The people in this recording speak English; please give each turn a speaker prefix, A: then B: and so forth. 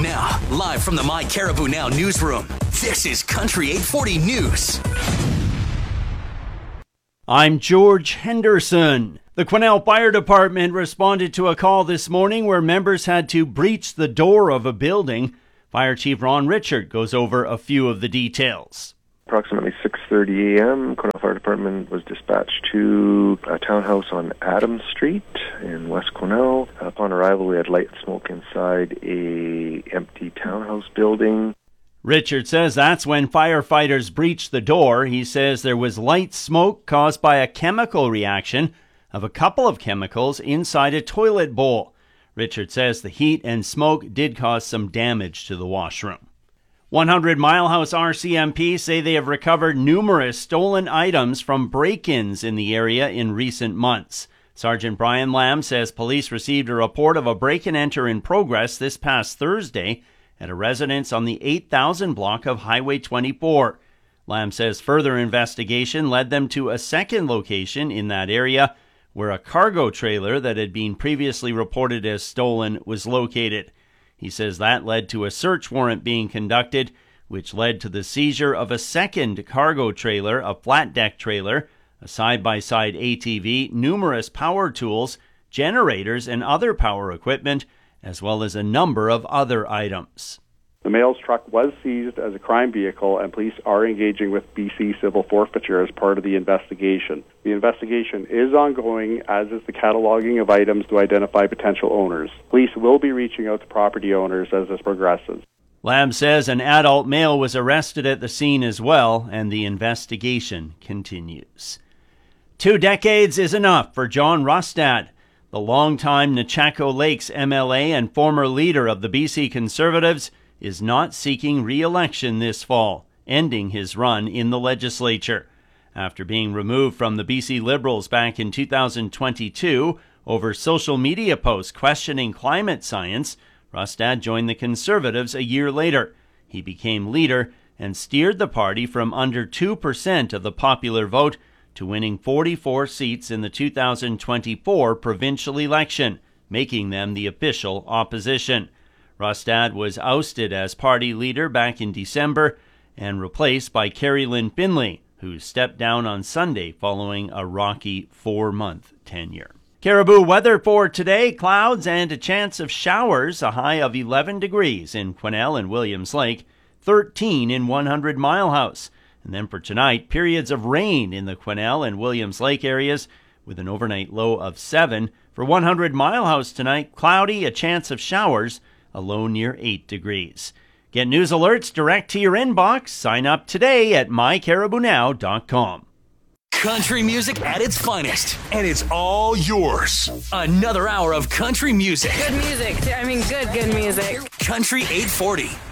A: Now, live from the My Caribou Now newsroom, this is Country 840 News.
B: I'm George Henderson. The Quesnel Fire Department responded to a call this morning where members had to breach the door of a building. Fire Chief Ron Richard goes over a few of the details.
C: Approximately 6:30 a.m., Quesnel Fire Department was dispatched to a townhouse on Adams Street in West Quesnel. Upon arrival, we had light smoke inside a empty townhouse building.
B: Richard says that's when firefighters breached the door. He says there was light smoke caused by a chemical reaction of a couple of chemicals inside a toilet bowl. Richard says the heat and smoke did cause some damage to the washroom. 100 Mile House RCMP say they have recovered numerous stolen items from break-ins in the area in recent months. Sergeant Brian Lamb says police received a report of a break-and-enter in progress this past Thursday at a residence on the 8000 block of Highway 24. Lamb says further investigation led them to a second location in that area where a cargo trailer that had been previously reported as stolen was located. He says that led to a search warrant being conducted, which led to the seizure of a second cargo trailer, a flat deck trailer, a side-by-side ATV, numerous power tools, generators, and other power equipment, as well as a number of other items.
D: The mail's truck was seized as a crime vehicle, and police are engaging with BC Civil Forfeiture as part of the investigation. The investigation is ongoing, as is the cataloging of items to identify potential owners. Police will be reaching out to property owners as this progresses.
B: Lamb says an adult male was arrested at the scene as well, and the investigation continues. 2 decades is enough for John Rustad. The longtime Nechako Lakes MLA and former leader of the BC Conservatives is not seeking re-election this fall, ending his run in the legislature. After being removed from the BC Liberals back in 2022 over social media posts questioning climate science, Rustad joined the Conservatives a year later. He became leader and steered the party from under 2% of the popular vote to winning 44 seats in the 2024 provincial election, making them the official opposition. Rustad was ousted as party leader back in December and replaced by Carrie Lynn Finlay, who stepped down on Sunday following a rocky 4-month tenure. Caribou weather for today, clouds and a chance of showers, a high of 11 degrees in Quesnel and Williams Lake, 13 in 100 Mile House. And then for tonight, periods of rain in the Quesnel and Williams Lake areas with an overnight low of 7. For 100 Mile House tonight, cloudy, a chance of showers, a low near 8 degrees. Get news alerts direct to your inbox. Sign up today at mycaribounow.com.
A: Country music at its finest, and it's all yours. Another hour of country music.
E: Good music. Good music.
A: Country 840.